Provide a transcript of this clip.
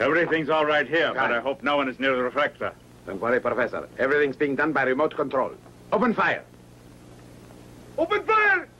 Everything's all right here, but I hope no one is near the reflector. Don't worry, Professor. Everything's being done by remote control. Open fire! Open fire!